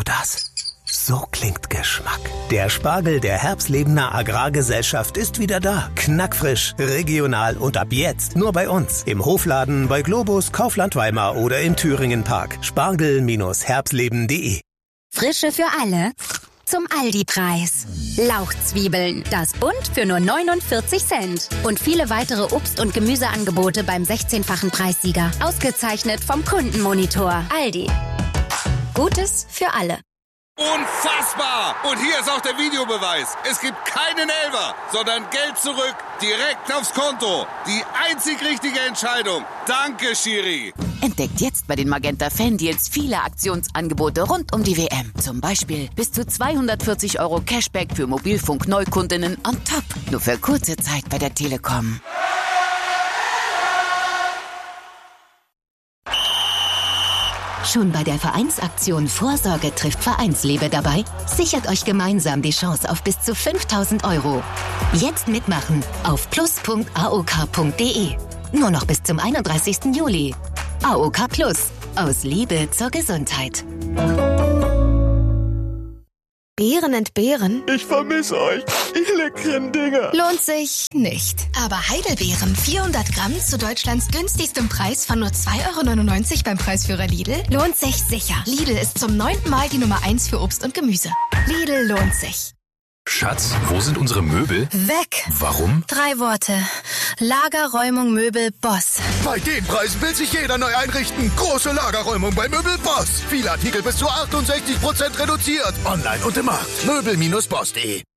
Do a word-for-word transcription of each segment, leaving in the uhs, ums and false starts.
du das? So klingt Geschmack. Der Spargel der Herbstlebener Agrargesellschaft ist wieder da. Knackfrisch, regional und ab jetzt nur bei uns. Im Hofladen, bei Globus, Kaufland Weimar oder im Thüringen Park. Spargel Herbstleben punkt de. Frische für alle zum Aldi-Preis. Lauchzwiebeln, das Bund für nur neunundvierzig Cent. Und viele weitere Obst- und Gemüseangebote beim sechzehnfachen Preissieger. Ausgezeichnet vom Kundenmonitor. Aldi. Gutes für alle. Unfassbar! Und hier ist auch der Videobeweis. Es gibt keinen Elfer, sondern Geld zurück, direkt aufs Konto. Die einzig richtige Entscheidung. Danke, Schiri. Entdeckt jetzt bei den Magenta Fan-Deals viele Aktionsangebote rund um die W M. Zum Beispiel bis zu zweihundertvierzig Euro Cashback für Mobilfunk-Neukundinnen on top. Nur für kurze Zeit bei der Telekom. Schon bei der Vereinsaktion Vorsorge trifft Vereinsliebe dabei? Sichert euch gemeinsam die Chance auf bis zu fünftausend Euro. Jetzt mitmachen auf plus punkt a o k punkt de. Nur noch bis zum einunddreißigsten Juli. A O K Plus. Aus Liebe zur Gesundheit. Beeren entbehren? Ich vermisse euch, ihr leckeren Dinger. Lohnt sich nicht. Aber Heidelbeeren, vierhundert Gramm zu Deutschlands günstigstem Preis von nur zwei Euro neunundneunzig beim Preisführer Lidl, lohnt sich sicher. Lidl ist zum neunten Mal die Nummer eins für Obst und Gemüse. Lidl lohnt sich. Schatz, wo sind unsere Möbel? Weg. Warum? Drei Worte. Lagerräumung Möbel Boss. Bei den Preisen will sich jeder neu einrichten. Große Lagerräumung bei Möbel Boss. Viele Artikel bis zu achtundsechzig Prozent reduziert. Online und im Markt. Möbel Boss punkt de.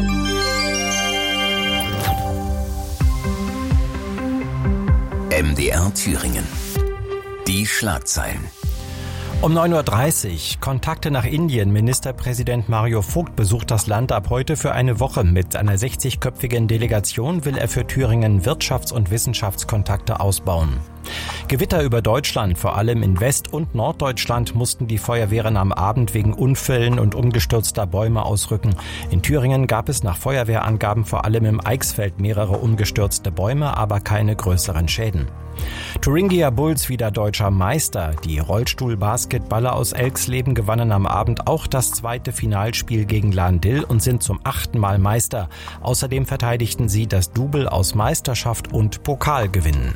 M D R Thüringen. Die Schlagzeilen. Um neun Uhr dreißig, Kontakte nach Indien. Ministerpräsident Mario Vogt besucht das Land ab heute für eine Woche. Mit einer sechzigköpfigen Delegation will er für Thüringen Wirtschafts- und Wissenschaftskontakte ausbauen. Gewitter über Deutschland, vor allem in West- und Norddeutschland mussten die Feuerwehren am Abend wegen Unfällen und umgestürzter Bäume ausrücken. In Thüringen gab es nach Feuerwehrangaben vor allem im Eichsfeld mehrere umgestürzte Bäume, aber keine größeren Schäden. Thuringia Bulls wieder deutscher Meister. Die Rollstuhl-Basketballer aus Elxleben gewannen am Abend auch das zweite Finalspiel gegen Lahn-Dill und sind zum achten Mal Meister. Außerdem verteidigten sie das Double aus Meisterschaft und Pokalgewinnen.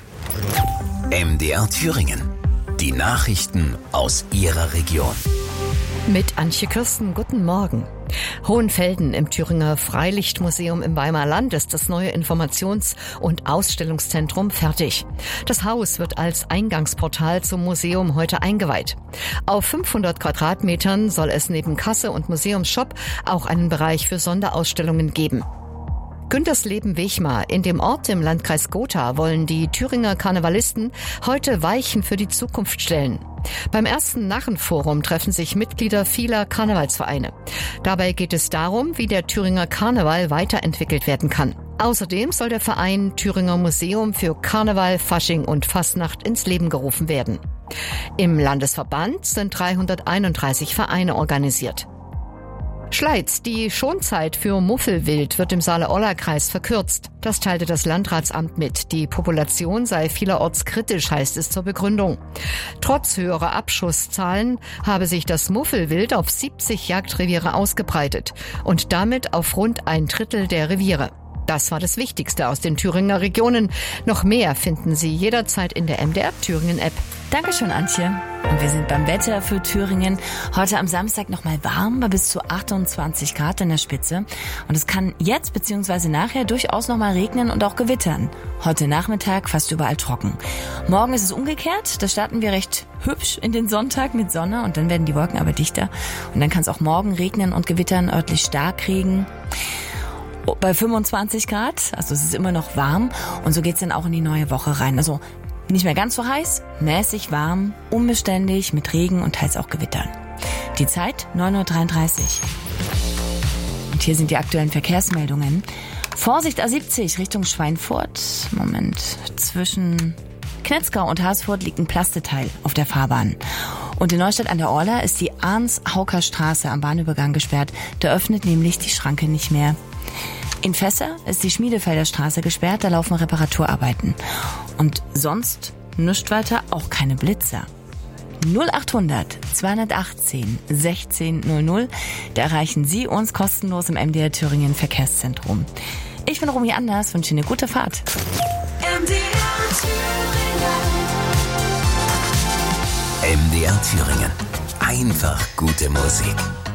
M D R Thüringen. Die Nachrichten aus Ihrer Region. Mit Antje Kirsten, guten Morgen. Hohenfelden im Thüringer Freilichtmuseum im Weimarer Land ist das neue Informations- und Ausstellungszentrum fertig. Das Haus wird als Eingangsportal zum Museum heute eingeweiht. Auf fünfhundert Quadratmetern soll es neben Kasse und Museumsshop auch einen Bereich für Sonderausstellungen geben. Güntersleben Wechmar. In dem Ort im Landkreis Gotha wollen die Thüringer Karnevalisten heute Weichen für die Zukunft stellen. Beim ersten Narrenforum treffen sich Mitglieder vieler Karnevalsvereine. Dabei geht es darum, wie der Thüringer Karneval weiterentwickelt werden kann. Außerdem soll der Verein Thüringer Museum für Karneval, Fasching und Fastnacht ins Leben gerufen werden. Im Landesverband sind dreihunderteinunddreißig Vereine organisiert. Schleiz, die Schonzeit für Muffelwild wird im Saale-Orla-Kreis verkürzt. Das teilte das Landratsamt mit. Die Population sei vielerorts kritisch, heißt es zur Begründung. Trotz höherer Abschusszahlen habe sich das Muffelwild auf siebzig Jagdreviere ausgebreitet und damit auf rund ein Drittel der Reviere. Das war das Wichtigste aus den Thüringer Regionen. Noch mehr finden Sie jederzeit in der M D R Thüringen App. Dankeschön, Antje. Und wir sind beim Wetter für Thüringen. Heute am Samstag nochmal warm, bei bis zu achtundzwanzig Grad in der Spitze. Und es kann jetzt bzw. nachher durchaus nochmal regnen und auch gewittern. Heute Nachmittag fast überall trocken. Morgen ist es umgekehrt. Da starten wir recht hübsch in den Sonntag mit Sonne und dann werden die Wolken aber dichter. Und dann kann es auch morgen regnen und gewittern, örtlich Starkregen. Bei fünfundzwanzig Grad, also es ist immer noch warm und so geht's dann auch in die neue Woche rein. Also nicht mehr ganz so heiß, mäßig warm, unbeständig, mit Regen und teils auch Gewittern. Die Zeit neun Uhr dreiunddreißig. Und hier sind die aktuellen Verkehrsmeldungen. Vorsicht A siebzig Richtung Schweinfurt. Moment, zwischen Knetzgau und Haßfurt liegt ein Plasteteil auf der Fahrbahn. Und in Neustadt an der Orla ist die Arns-Hauker-Straße am Bahnübergang gesperrt. Da öffnet nämlich die Schranke nicht mehr. In Fässer ist die Schmiedefelder Straße gesperrt, da laufen Reparaturarbeiten. Und sonst nichts weiter, auch keine Blitzer. null achthundert zweihundertachtzehn sechzehn null null. Da erreichen Sie uns kostenlos im M D R Thüringen Verkehrszentrum. Ich bin Romy Anders, wünsche Ihnen eine gute Fahrt. M D R Thüringen. M D R Thüringen. Einfach gute Musik.